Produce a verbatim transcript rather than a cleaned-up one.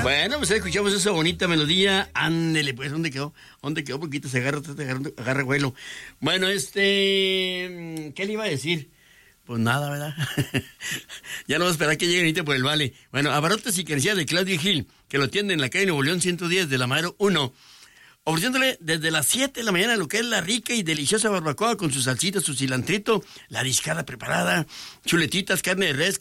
Bueno, pues escuchamos esa bonita melodía. Ándele, pues, ¿dónde quedó? ¿Dónde quedó? Poquito se agarra, se agarra, agarra vuelo. Bueno, este... ¿qué le iba a decir? Pues nada, ¿verdad? Ya no va a esperar que llegue ahorita por el vale. Bueno, abarrotes y carnicería de Claudio Gil, que lo tiende en la calle Nuevo León ciento diez de la Madero uno. Ofreciéndole desde las siete de la mañana lo que es la rica y deliciosa barbacoa con su salsita, su cilantrito, la discada preparada, chuletitas, carne de res,